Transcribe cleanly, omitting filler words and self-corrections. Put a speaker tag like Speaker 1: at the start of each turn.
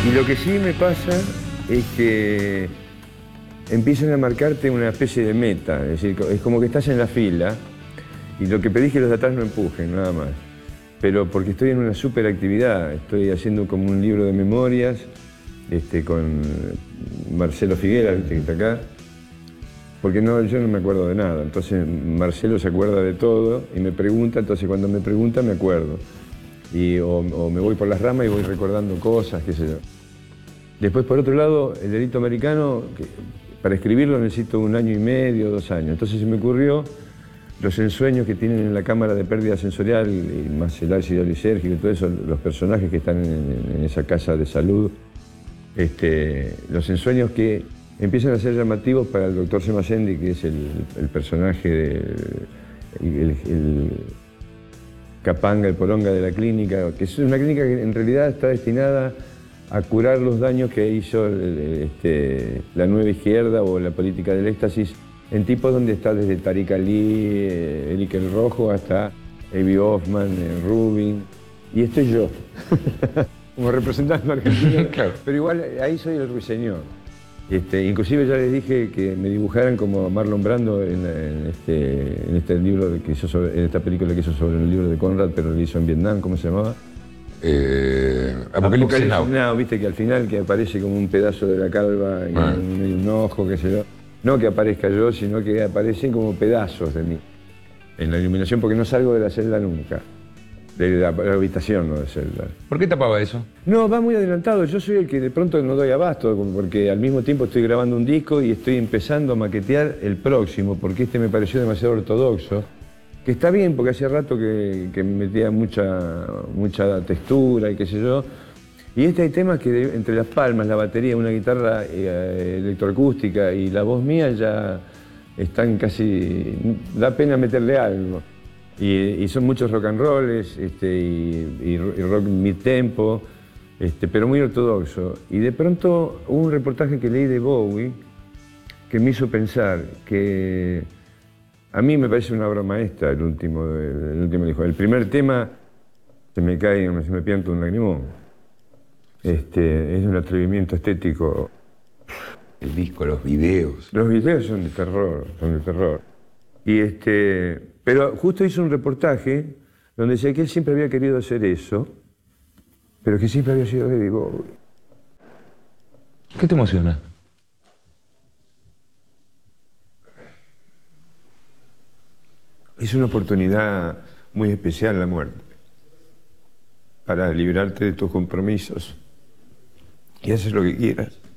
Speaker 1: Y lo que sí me pasa es que empiezan a marcarte una especie de meta, es decir, es como que estás en la fila y lo que pedís es que los de atrás no empujen, nada más. Pero porque estoy en una súper actividad, estoy haciendo como un libro de memorias con Marcelo Figuera, ¿viste? Que está acá. Porque yo no me acuerdo de nada, entonces Marcelo se acuerda de todo y me pregunta, entonces cuando me pregunta me acuerdo. O me voy por las ramas y voy recordando cosas, qué sé yo. Después, por otro lado, el delito americano, para escribirlo necesito 1 año y medio, 2 años. Entonces se me ocurrió los ensueños que tienen en la cámara de pérdida sensorial, y más el ácido lisérgico y todo eso, los personajes que están en esa casa de salud, los ensueños que empiezan a ser llamativos para el doctor Semayendi, que es el personaje, el capanga, el poronga de la clínica, que es una clínica que en realidad está destinada a curar los daños que hizo la nueva izquierda o la política del éxtasis en tipos donde está desde Tariq Ali, Eric el Rojo, hasta Avi Hoffman, Rubin. Y estoy yo, como representante argentino. Claro. Pero igual ahí soy el ruiseñor. Inclusive ya les dije que me dibujaran como Marlon Brando en este libro que hizo en esta película que hizo sobre el libro de Conrad, pero lo hizo en Vietnam. ¿Cómo se llamaba?
Speaker 2: Apocalipsis Now.
Speaker 1: Viste que al final que aparece como un pedazo de la calva y un ojo, qué sé yo. No que aparezca yo, sino que aparecen como pedazos de mí en la iluminación, porque no salgo de la celda nunca. De la habitación, no de celda.
Speaker 2: ¿Por qué tapaba eso?
Speaker 1: No, va muy adelantado. Yo soy el que de pronto no doy abasto, porque al mismo tiempo estoy grabando un disco y estoy empezando a maquetear el próximo, porque me pareció demasiado ortodoxo. Que está bien, porque hacía rato que me metía mucha textura y qué sé yo. Y hay temas que entre las palmas, la batería, una guitarra electroacústica y la voz mía ya están casi... da pena meterle algo. Y son muchos rock and rolls y rock mid-tempo, pero muy ortodoxo. Y de pronto hubo un reportaje que leí de Bowie que me hizo pensar que a mí me parece una obra maestra el último disco. El primer tema se me cae, se me pianta un lagrimón. Es un atrevimiento estético.
Speaker 2: El disco, los videos.
Speaker 1: Los videos son de terror, pero justo hizo un reportaje donde decía que él siempre había querido hacer eso, pero que siempre había sido David Bowie.
Speaker 2: ¿Qué te emociona?
Speaker 1: Es una oportunidad muy especial la muerte, para librarte de tus compromisos y hacer lo que quieras.